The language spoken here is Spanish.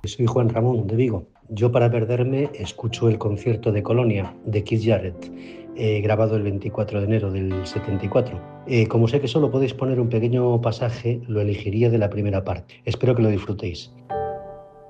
Soy Juan Ramón de Vigo. Yo para perderme escucho el concierto de Colonia de Keith Jarrett, grabado el 24 de enero del 74. Como sé que solo podéis poner un pequeño pasaje, lo elegiría de la primera parte. Espero que lo disfrutéis.